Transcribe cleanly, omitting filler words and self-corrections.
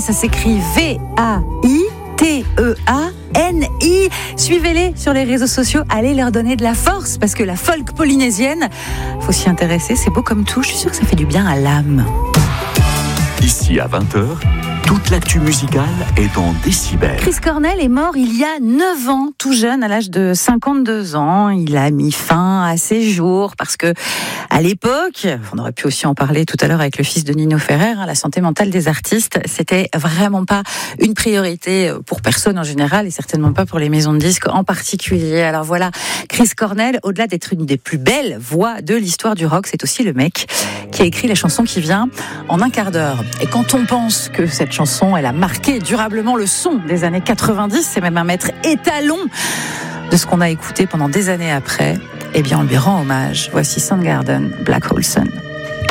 ça s'écrit V-A-I-T-E-A-N-I. Suivez-les sur les réseaux sociaux, allez leur donner de la force, parce que la folk polynésienne, faut s'y intéresser, c'est beau comme tout, je suis sûre que ça fait du bien à l'âme. Ici à 20h, toute l'actu musicale est en décibels. Chris Cornell est mort il y a 9 ans, tout jeune, à l'âge de 52 ans. Il a mis fin à ses jours parce que, à l'époque, on aurait pu aussi en parler tout à l'heure avec le fils de Nino Ferrer, la santé mentale des artistes, c'était vraiment pas une priorité pour personne en général et certainement pas pour les maisons de disques en particulier. Alors voilà, Chris Cornell, au-delà d'être une des plus belles voix de l'histoire du rock, c'est aussi le mec qui a écrit la chanson qui vient en un quart d'heure. Et quand on pense que cette chanson, elle a marqué durablement le son des années 90, c'est même un maître étalon de ce qu'on a écouté pendant des années après, eh bien on lui rend hommage. Voici Soundgarden, Black Hole Sun.